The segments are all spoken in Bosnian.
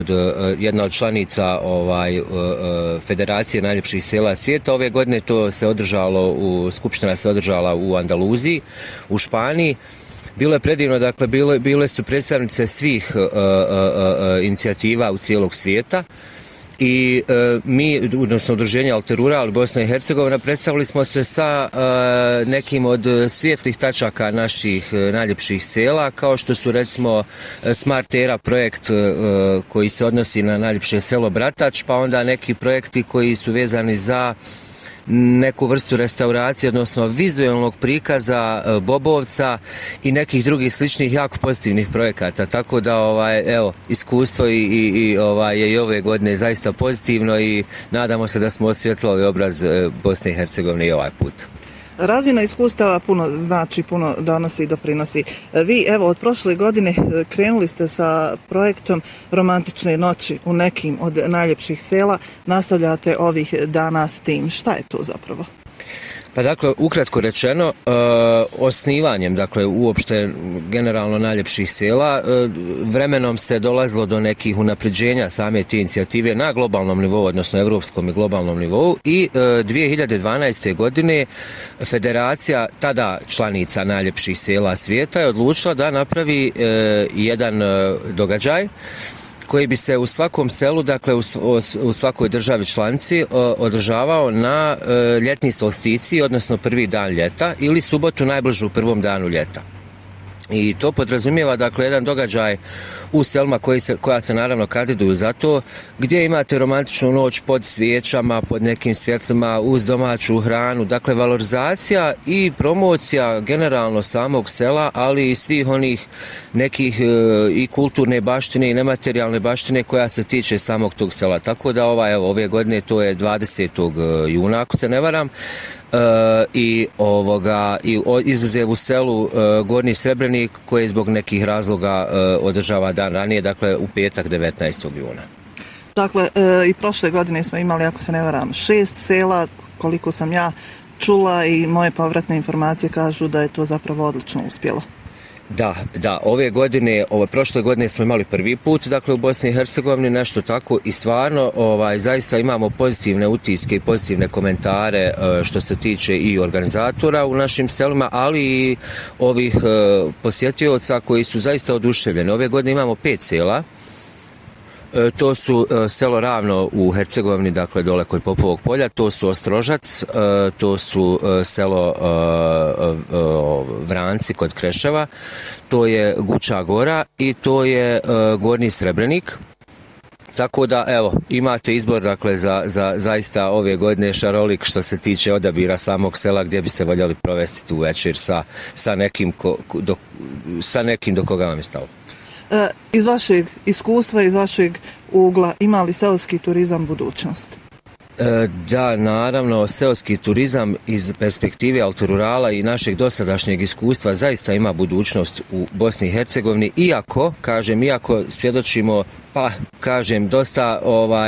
jedna od članica Federacije najljepših sela svijeta. Ove godine to se održalo, skupština se održala u Andaluziji, u Španiji. Bilo je predivno, dakle, bile su predstavnice svih inicijativa u cijelog svijeta. I mi, odnosno Udruženje Alterural Bosna i Hercegovina, predstavili smo se sa nekim od svijetlih tačaka naših najljepših sela, kao što su recimo Smart Era projekt koji se odnosi na najljepše selo Bratač, pa onda neki projekti koji su vezani za neku vrstu restauracije, odnosno vizualnog prikaza Bobovca i nekih drugih sličnih jako pozitivnih projekata. Tako da evo, iskustvo je i ove godine zaista pozitivno i nadamo se da smo osvjetlili obraz Bosne i Hercegovine i ovaj put. Razmjena iskustava puno znači, puno donosi i doprinosi. Vi, evo, od prošle godine krenuli ste sa projektom Romantične noći u nekim od najljepših sela. Nastavljate ovih dana s tim. Šta je to zapravo? Pa dakle, ukratko rečeno, osnivanjem, dakle, uopšte generalno najljepših sela, vremenom se dolazilo do nekih unapređenja same te inicijative na globalnom nivou, odnosno evropskom i globalnom nivou, i 2012. godine Federacija, tada članica najljepših sela svijeta, je odlučila da napravi jedan događaj koji bi se u svakom selu, dakle u svakoj državi članici, održavao na ljetni solsticiji, odnosno prvi dan ljeta, ili subotu najbližu prvom danu ljeta. I to podrazumijeva, dakle, jedan događaj u selima koja se naravno kandiduju za to, gdje imate romantičnu noć pod svijećama, pod nekim svjetlima, uz domaću hranu, dakle valorizacija i promocija generalno samog sela, ali i svih onih nekih i kulturne baštine i nematerijalne baštine koja se tiče samog tog sela. Tako da ove godine to je 20. juna, ako se ne varam, i izuzev u selu Gornji Srebrenik, koji zbog nekih razloga održava dan ranije, dakle u petak 19. juna. Dakle, i prošle godine smo imali, ako se ne varam, 6 sela, koliko sam ja čula, i moje povratne informacije kažu da je to zapravo odlično uspjelo. Da, prošle godine smo imali prvi put, dakle u Bosni i Hercegovini nešto tako, i stvarno zaista imamo pozitivne utiske i pozitivne komentare što se tiče i organizatora u našim selima, ali i ovih posjetioca koji su zaista oduševljeni. Ove godine imamo 5 sela. To su selo Ravno u Hercegovini, dakle dole kod Popovog polja, to su Ostrožac, to su selo Vranci kod Kreševa, to je Guča Gora i to je Gornji Srebrenik. Tako da, evo, imate izbor, dakle, za zaista ove godine šarolik što se tiče odabira samog sela gdje biste voljeli provesti tu večer sa nekim do koga vam je stalo. Iz vašeg iskustva, iz vašeg ugla, ima li seoski turizam budućnost? Da, naravno, seoski turizam iz perspektive Alterurala i našeg dosadašnjeg iskustva zaista ima budućnost u Bosni i Hercegovini, iako svjedočimo, dosta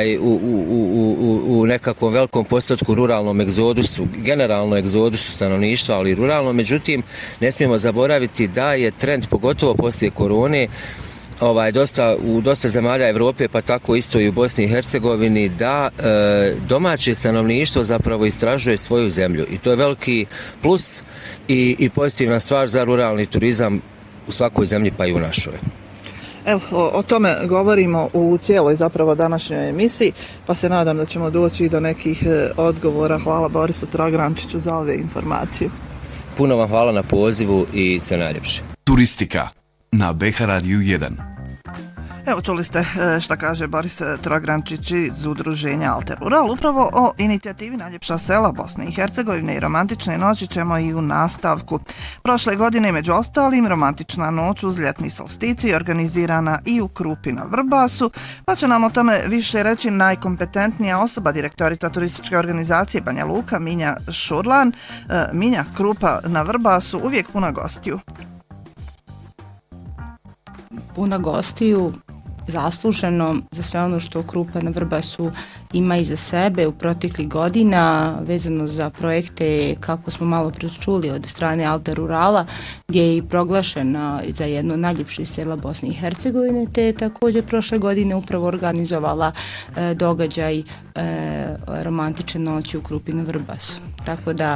u nekakvom velikom postotku ruralnom egzodusu, generalno egzodusu stanovništva, ali i ruralno. Međutim, ne smijemo zaboraviti da je trend, pogotovo poslije korone, u dosta zemalja Evrope, pa tako isto i u Bosni i Hercegovini, da domaće stanovništvo zapravo istražuje svoju zemlju, i to je veliki plus i pozitivna stvar za ruralni turizam u svakoj zemlji, pa i u našoj. Evo, o tome govorimo u cijeloj zapravo današnjoj emisiji, pa se nadam da ćemo doći do nekih odgovora. Hvala Borisu Trogrančiću za ove informacije. Puno vam hvala na pozivu i sve najljepše. Turistika na BH Radiju 1. Evo, čuli ste šta kaže Boris Trogrančić iz Udruženja Alterural. Upravo o inicijativi Najljepša sela Bosne i Hercegovine i Romantične noći ćemo i u nastavku. Prošle godine, među ostalim, Romantična noć uz ljetni solsticij organizirana i u Krupi na Vrbasu, pa će nam o tome više reći najkompetentnija osoba, direktorica turističke organizacije Banja Luka, Minja Šurlan. Minja, Krupa na Vrbasu, uvijek puna gostiju. Puna gostiju, zasluženo za sve ono što Krupa na Vrbasu ima iza sebe u proteklih godina vezano za projekte, kako smo malo čuli, od strane Alta Rurala, gdje je i proglašena za jedno od najljepših sela Bosne i Hercegovine, te je također prošle godine upravo organizovala događaj romantične noći u Krupi na Vrbasu. Tako da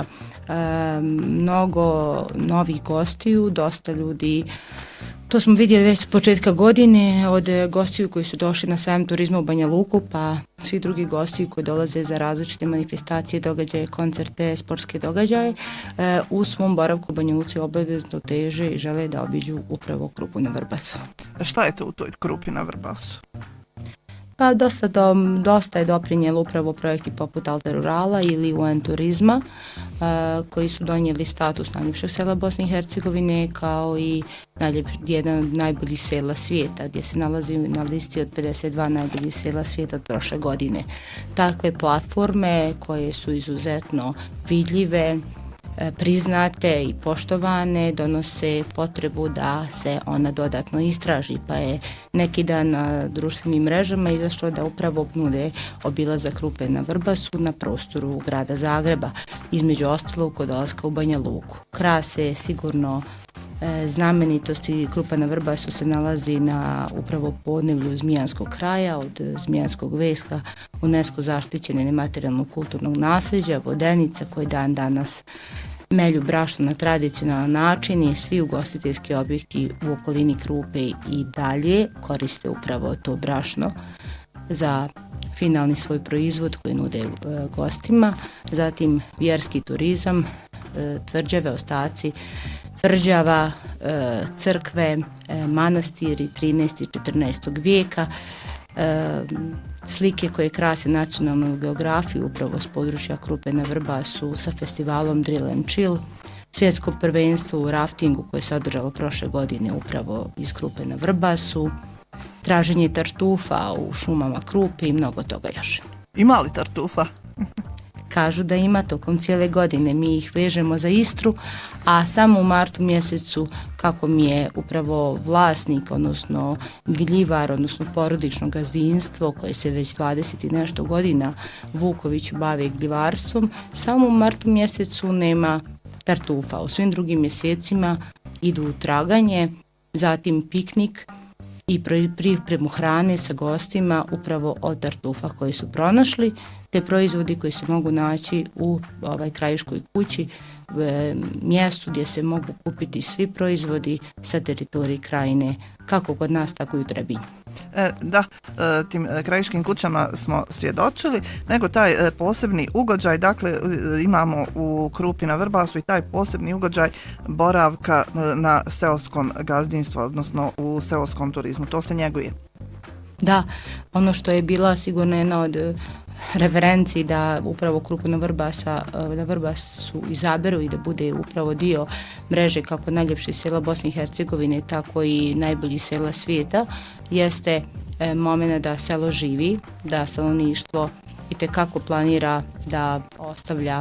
mnogo novih gostiju, dosta ljudi. To smo vidjeli već s početka godine od gostiju koji su došli na sajam turizma u Banja Luku, pa svi drugi gosti koji dolaze za različite manifestacije, događaje, koncerte, sportske događaje, u svom boravku u Banja Luci obavezno teže i žele da obiđu upravo Krupu na Vrbasu. Šta je to u toj Krupi na Vrbasu? Pa dosta je doprinijelo upravo projekti poput Alta Rurala ili UN turizma, koji su donijeli status najljepšeg sela Bosne i Hercegovine, kao i jedan od najboljih sela svijeta, gdje se nalazi na listi od 52 najboljih sela svijeta od prošle godine. Takve platforme koje su izuzetno vidljive, priznate i poštovane, donose potrebu da se ona dodatno istraži, pa je neki dan na društvenim mrežama izašlo da upravo nude obilazak Krupe na Vrbasu na prostoru grada Zagreba, između ostalog kod dolaska u Banja Luku. Krase sigurno znamenitosti. Krupa na Vrbasu se nalazi na upravo podneblju Zmijanskog kraja, od Zmijanskog veska, UNESCO zaštićene nematerijalnog kulturnog nasljeđa, vodenica koji dan danas melju brašno na tradicionalan način i svi ugostiteljski objekti u okolini Krupe i dalje koriste upravo to brašno za finalni svoj proizvod koji nude gostima. Zatim vjerski turizam, tvrđave, ostaci tvrđava, crkve, manastiri 13. i 14. vijeka, slike koje krase nacionalnu geografiju upravo s područja Krupe na Vrbasu sa festivalom Drill and Chill, svjetsko prvenstvo u raftingu koje se održalo prošle godine upravo iz Krupe na Vrbasu, traženje tartufa u šumama Krupe i mnogo toga još. Ima li tartufa? Kažu da ima tokom cijele godine, mi ih vežemo za Istru, a samo u martu mjesecu, kako mi je upravo vlasnik, odnosno gljivar, odnosno porodično gazdinstvo koje se već 20 i nešto godina Vuković bave gljivarstvom, samo u martu mjesecu nema tartufa. U svim drugim mjesecima idu u traganje, zatim piknik i pripremu hrane sa gostima upravo od tartufa koji su pronašli, te proizvodi koji se mogu naći u krajiškoj kući, mjestu gdje se mogu kupiti svi proizvodi sa teritorije krajine, kako kod nas, tako i u Trebinju. Da, tim krajiškim kućama smo svjedočili, nego taj posebni ugođaj, dakle imamo u Krupi na Vrbasu i taj posebni ugođaj boravka na seoskom gazdinstvu, odnosno u seoskom turizmu, to se njeguje. Da, ono što je bila sigurno jedna od referenciji da upravo Krupu na Vrbasu izaberu i da bude upravo dio mreže kako najljepših sela Bosne i Hercegovine, tako i najboljih sela svijeta, jeste moment da selo živi, da stanovništvo itekako planira da ostavlja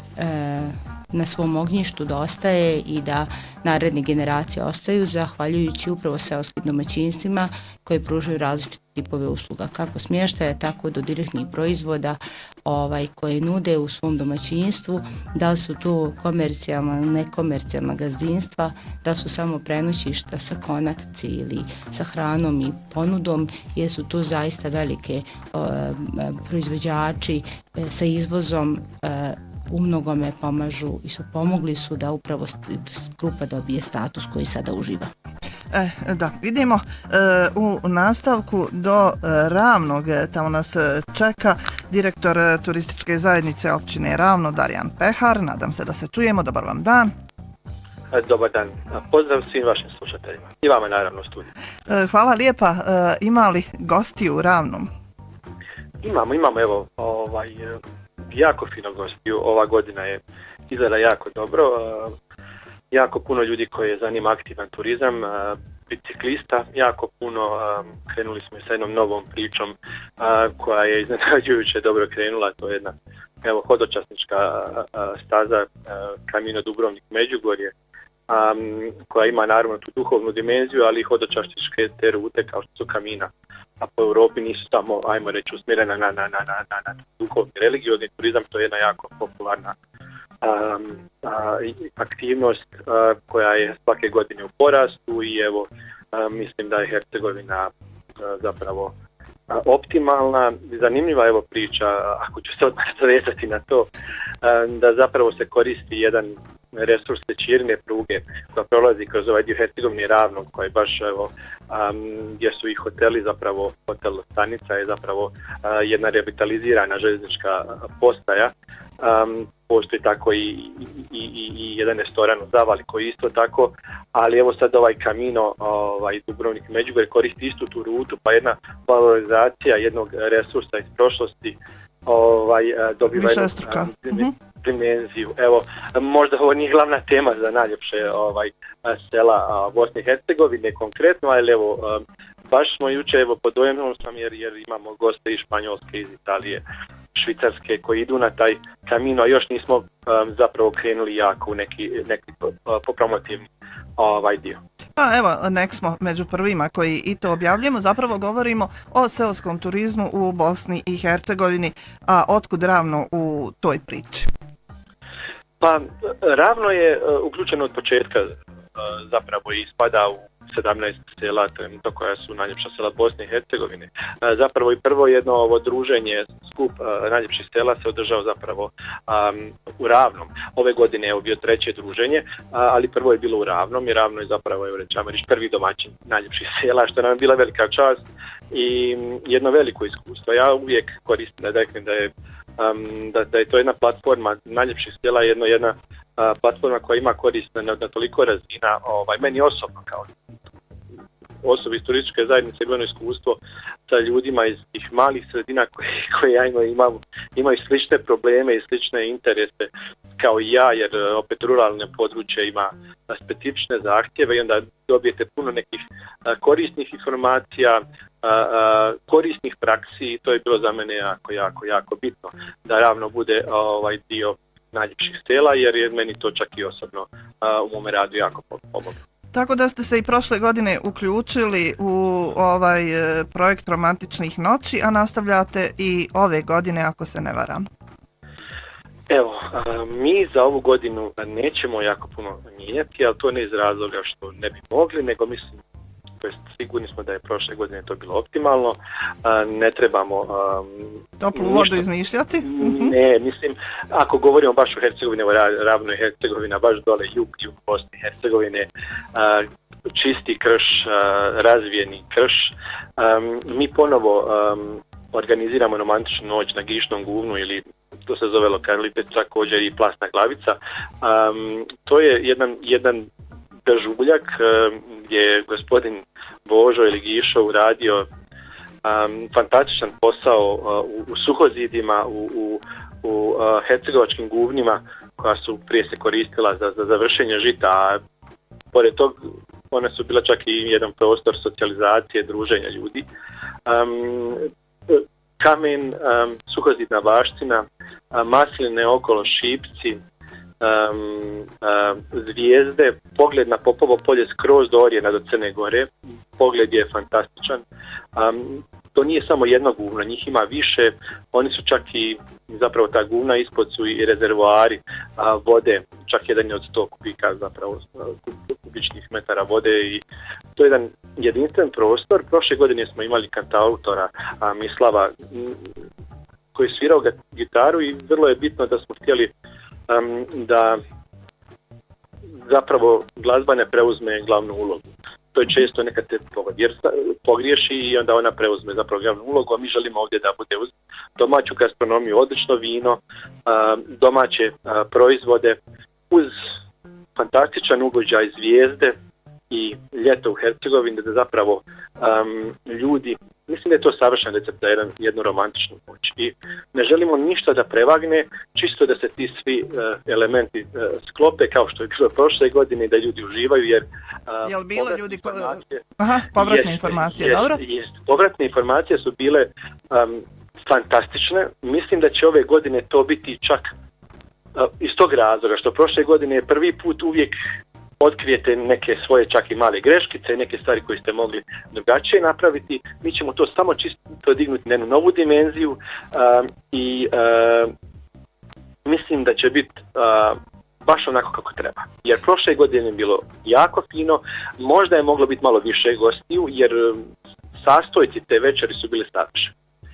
na svom ognjištu, da ostaje i da naredne generacije ostaju, zahvaljujući upravo seoskim domaćinstvima koji pružaju različite tipove usluga, kako smještaja, tako do direktnih proizvoda koje nude u svom domaćinstvu, da li su to komercijalna, nekomercijalna gazdinstva, da su samo prenoćišta sa konakci ili sa hranom i ponudom, jer su to zaista velike proizvođači sa izvozom, u mnogome pomažu i pomogli su da upravo Krupa dobije status koji sada uživa. Da, vidimo u nastavku do Ravnog, tamo nas čeka direktor turističke zajednice općine Ravno, Darijan Pehar. Nadam se da se čujemo. Dobar vam dan. Dobar dan. Pozdrav svim vašim slušateljima. I vama naravno studiju. Hvala lijepa. Ima li gosti u Ravnom? Imamo, evo, jako fino gostiju. Ova godina je izgleda jako dobro. Jako puno ljudi koji zanima aktivan turizam, biciklista, jako puno. Krenuli smo sa jednom novom pričom koja je iznenađujuće dobro krenula. To je jedna hodočasnička staza Camino Dubrovnik Međugorje, koja ima naravno tu duhovnu dimenziju, ali i hodočasničke te rute kao što su Kamina a po Europi nisu samo, ajmo reći, usmjerena na duhovni religiozni turizam, to je jedna jako popularna aktivnost koja je svake godine u porastu i evo mislim da je Hercegovina zapravo optimalna. Zanimljiva evo priča, ako ću se odmah zavezati na to, da zapravo se koristi jedan resurs Ćirine pruge koja prolazi kroz ovaj dio Hercegovine Ravnog, koji je baš evo, gdje su i hoteli, zapravo hotel stanica je zapravo jedna revitalizirana željeznička postaja. Postoji tako i jedan restoran u Zavali koji isto tako, ali evo sad ovaj Camino, Dubrovnik Međugorje koristi istu tu rutu, pa jedna valorizacija jednog resursa iz prošlosti dobiva jednu dimenziju. Evo, možda ovo nije glavna tema za najljepše sela Bosne i Hercegovine konkretno, ali evo, baš smo juče, evo, pod dojemom sam jer imamo goste iz Španjolske, iz Italije, Švicarske koji idu na taj Camino, a još nismo zapravo krenuli jako u neki popromotivni dio. Pa evo, nek smo među prvima koji i to objavljamo, zapravo govorimo o seoskom turizmu u Bosni i Hercegovini, a otkud Ravno u toj priči? Pa Ravno je uključeno od početka, zapravo i spada u 17 sela trenutno koja su najljepša sela Bosne i Hercegovine. Zapravo i prvo jedno ovo druženje, skup najljepših sela se održao zapravo u Ravnom. Ove godine je bio treće druženje, ali prvo je bilo u Ravnom i Ravno je zapravo, evo rećemo, prvi domaćin najljepših sela, što nam je bila velika čast i jedno veliko iskustvo. Ja uvijek koristim da reknem da je to jedna platforma najljepših sela, jedna platforma koja ima korist na toliko razina, meni osobno kao osobi iz turističke zajednice imamo iskustvo sa ljudima iz tih malih sredina koje ja imaju slične probleme i slične interese kao i ja, jer opet ruralne područje ima specifične zahtjeve i onda dobijete puno nekih korisnih informacija, korisnih praksi i to je bilo za mene jako bitno da Ravno bude dio najljepših sela, jer je meni to čak i osobno u mome radu jako pomoglo. Tako da ste se i prošle godine uključili u ovaj projekt romantičnih noći, a nastavljate i ove godine, ako se ne varam. Evo, mi za ovu godinu nećemo jako puno mijenjati, ali to ne iz razloga što ne bi mogli, nego mislim, sigurni smo da je prošle godine to bilo optimalno, ne trebamo toplu vodu izmišljati. Ne, mislim, ako govorimo baš o Hercegovini, Ravno je Hercegovina, baš dole jug Bosne i Hercegovine, čisti krš, razvijeni krš. Mi ponovo organiziramo romantičnu noć na Gišnom guvnu, ili to se zove lokalitet, također i Plasna glavica. To je jedan pežuljak gdje je gospodin Božo ili Gišo uradio fantastičan posao u suhozidima, u hercegovačkim guvnima koja su prije se koristila za vršenje žita, a pored tog one su bila čak i jedan prostor socijalizacije, druženja ljudi. Kamen, suhozidna baština, masline okolo, šipci, zvijezde, pogled na Popovo polje skroz do Orijena do Crne Gore, pogled je fantastičan. To nije samo jedna guvna, njih ima više, oni su čak i zapravo ta guvna ispod su i rezervoari vode, čak jedan je od 100 kubika zapravo kubičnih metara vode i to je jedan jedinstven prostor. Prošle godine smo imali kantautora Mislava koji je svirao gitaru i vrlo je bitno da smo htjeli da zapravo glazba ne preuzme glavnu ulogu. To je često nekad te pogriješi i onda ona preuzme zapravo glavnu ulogu, a mi želimo ovdje da bude uz domaću gastronomiju, odlično vino, domaće proizvode, uz fantastičan ugođaj zvijezde i ljeto u Hercegovini, da zapravo ljudi, mislim da je to savršen recept za jednu romantičnu noć. I ne želimo ništa da prevagne, čisto da se ti svi elementi sklope kao što je bilo prošle godine, da ljudi uživaju, jer jel bilo ljudi povratne informacije, dobro? Povratne informacije su bile fantastične. Mislim da će ove godine to biti čak iz tog razloga, što prošle godine je prvi put uvijek otkrijete neke svoje čak i male greškice, neke stvari koje ste mogli drugačije napraviti. Mi ćemo to samo čisto dignuti na jednu novu dimenziju i mislim da će biti baš onako kako treba. Jer prošle godine je bilo jako fino, možda je moglo biti malo više gostiju, jer sastojci te večeri su bili savršeni.